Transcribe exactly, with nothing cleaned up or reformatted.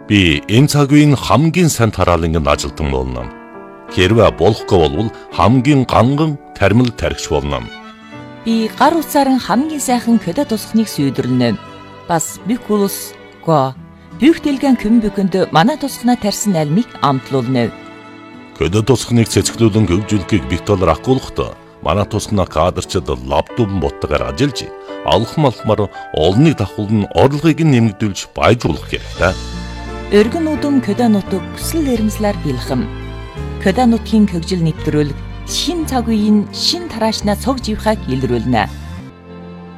Би энэ цаг үеийн хамгийн сайн тараалангийн ажилтан болно. Хэрвээ болохгүй бол хамгийн ганган тармил тархич болно. Би гар утсаар хамгийн сайхан көдө тусахныг сүйдэрнэ. Бас бикулус го бүх дэлгэн көмбөкөнд манай тусахна тарьсан альмыг амтлуулна. Көдө тусахныг цэцгэлүүлэн хөгжүүлэхийг бит доллар акуулахдаа манай тусахна кадрчид лаптоп боттогоор ажиллаж алхам алхмаар олонний давхул нь орлогыг нэмэгдүүлж баяжуулах хэрэгтэй. Өргөн үдэн көдө нутаг хүсэл эрмслэр бэлхэм. Көдө нутгийн хөгжил нэвтрүүлэг шин цаг үеийн шин тараашнаа цог живхаг илрүүлнэ.